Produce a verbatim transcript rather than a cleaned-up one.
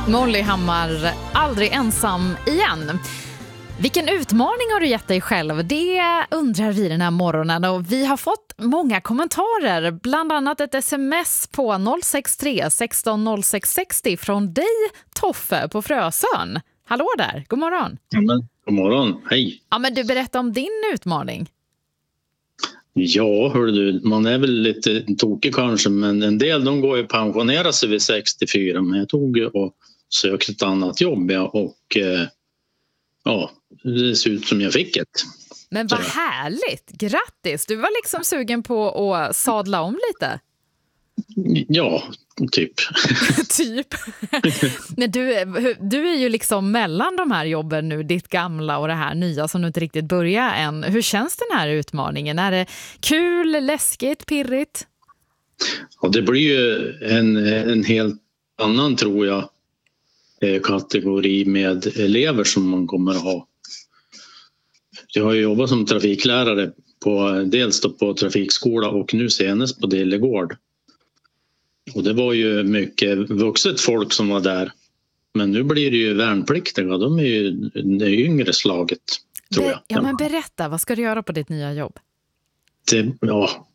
Molly Hammar, aldrig ensam igen. Vilken utmaning har du gett dig själv? Det undrar vi den här morgonen och vi har fått många kommentarer. Bland annat ett sms på noll sex tre sexton noll sex sextio från dig, Toffe, på Frösön. Hallå där, god morgon. Ja, men, god morgon, hej. Ja, men du, berättar om din utmaning. Ja, hör du, man är väl lite tokig kanske, men en del de går ju pensionera sig vid sextiofyra, men jag tog och sökte ett annat jobb, ja, och eh, ja, det ser ut som jag fick ett. Men vad härligt, grattis! Du var liksom sugen på att sadla om lite. Ja, typ. typ. Men du, du är ju liksom mellan de här jobben nu, ditt gamla och det här nya som du inte riktigt börjar än. Hur känns den här utmaningen? Är det kul, läskigt, pirrigt? Ja, det blir ju en, en helt annan, tror jag, kategori med elever som man kommer att ha. Jag har ju jobbat som trafiklärare på, dels då på trafikskola och nu senast på Dillegård. Och det var ju mycket vuxet folk som var där. Men nu blir det ju värnpliktiga. De är ju det yngre slaget, tror jag. Ja, men berätta, vad ska du göra på ditt nya jobb? Det, ja,